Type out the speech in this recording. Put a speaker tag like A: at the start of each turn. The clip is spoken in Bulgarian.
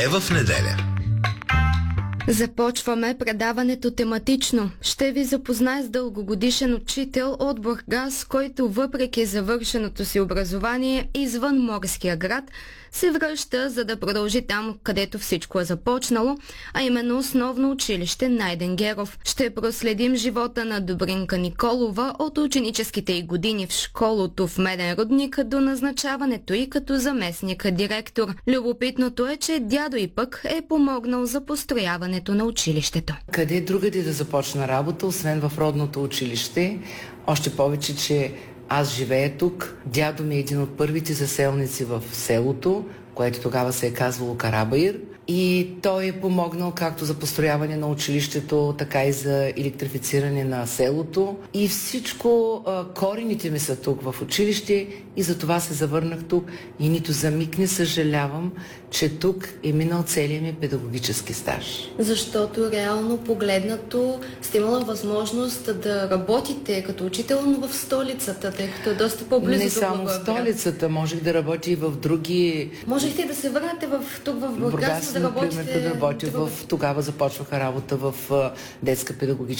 A: е в неделя.
B: Започваме предаването тематично. Ще ви запозная с дългогодишен учител от Бургас, който въпреки завършеното си образование извън морския град, се връща, за да продължи там, където всичко е започнало, а именно основно училище Найден Геров. Ще проследим живота на Добринка Николова от ученическите й години в школото в Меден рудник до назначаването й като заместник директор. Любопитното е, че дядо й пък е помогнал за построяването на училището.
C: Къде другаде да започна работа, освен в родното училище? Още повече, че аз живея тук. Дядо ми е един от първите заселници в селото, което тогава се е казвало Карабаир. И той е помогнал както за построяване на училището, така и за електрифициране на селото. И всичко, корените ми са тук в училище и за това се завърнах тук. И нито за миг не съжалявам, че тук е минал целият ми педагогически стаж.
B: Защото реално погледнато сте имала възможност да работите като учител, но в столицата, тъй като е доста по-близо до
C: Не само в столицата, можех да работя и в други...
B: Можехте да се върнете тук в Бургас, да работите...
C: Например, да работя тогава започваха работа в детска педагогическа